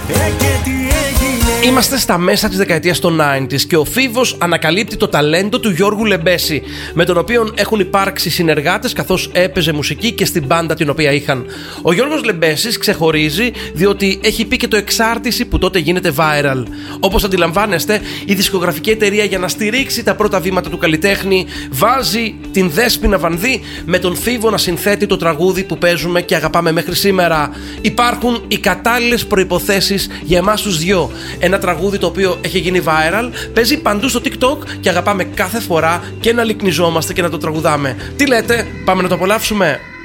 Είμαστε στα μέσα της δεκαετίας των 90s και ο Φίβος ανακαλύπτει το ταλέντο του Γιώργου Λεμπέση, με τον οποίο έχουν υπάρξει συνεργάτες καθώς έπαιζε μουσική και στην μπάντα την οποία είχαν. Ο Γιώργος Λεμπέσης ξεχωρίζει διότι έχει πει και το εξάρτηση που τότε γίνεται viral. Όπως αντιλαμβάνεστε, η δισκογραφική εταιρεία για να στηρίξει τα πρώτα βήματα του καλλιτέχνη βάζει την Δέσποινα Βανδύ με τον Φίβο να συνθέτει το τραγούδι που παίζουμε και αγαπάμε μέχρι σήμερα. Υπάρχουν οι κατάλληλες προϋποθέσεις για εμάς τους δυο. Ένα τραγούδι το οποίο έχει γίνει viral, παίζει παντού στο TikTok και αγαπάμε κάθε φορά και να λυκνιζόμαστε και να το τραγουδάμε. Τι λέτε, πάμε να το απολαύσουμε?